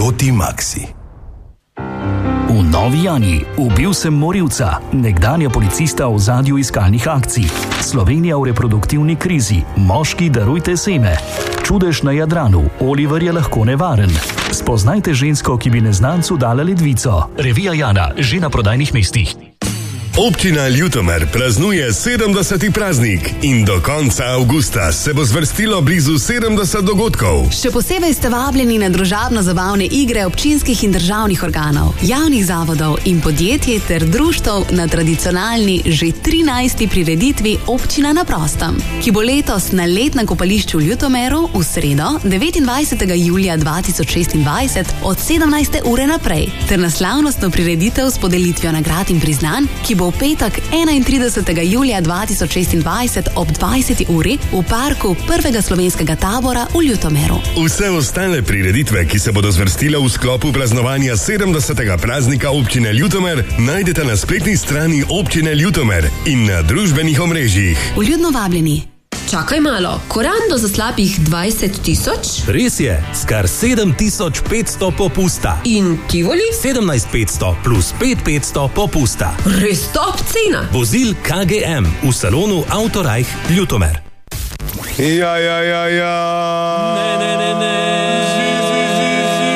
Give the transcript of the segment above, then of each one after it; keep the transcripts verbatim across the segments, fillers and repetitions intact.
Toti Maxi. V Novi Jani ubil sem morilca, nekdanja policista v ozadju iskalnih akcij. Slovenija v reproduktivni krizi, moški darujte seme. Čudež na Jadranu, Oliver je lahko nevaren. Spoznajte žensko, ki bi neznancu dala ledvico. Revija Jana, že na prodajnih mestih. Občina Ljutomer praznuje sedemdeseti praznik in do konca avgusta se bo zvrstilo blizu sedemdeset dogodkov. Še posebej ste vabljeni na družabno-zabavne igre občinskih in državnih organov, javnih zavodov in podjetij ter društev na tradicionalni že trinajsti prireditvi Občina na prostem, ki bo letos na letnem kopališču v Ljutomeru v sredo devetindvajsetega julija dva tisoč šestindvajset od sedemnajste ure naprej, ter na slavnostno prireditev s podelitvijo nagrad in priznanj, ki bo v petek enaintridesetega julija dva tisoč šestindvajset ob dvajseti uri v parku prvega slovenskega tabora v Ljutomeru. Vse ostale prireditve, ki se bodo zvrstile v sklopu praznovanja sedemdesetega praznika Občine Ljutomer, najdete na spletni strani Občine Ljutomer in na družbenih omrežjih. Vljudno vabljeni. Čakaj malo, korando za slabih dvajset tisoč? Res je, skar sedem tisoč petsto popusta. In Tivoli? sedemnajst petsto plus pet petsto popusta. Res top cena. Vozil K G M v salonu Autorajh Ljutomer. Ja, ja, ja, ja. Ne, ne, ne, ne. Zi, zi, zi, zi.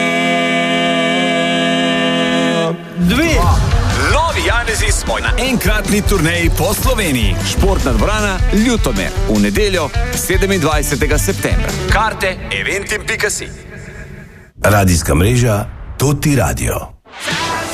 Dve. Novi Janezi smo na enkratni turneji po Sloveniji. Športna dvorana Ljutomer v nedeljo sedemindvajsetega septembra. Karte eventim pika si. Radijska mreža Toti Radio.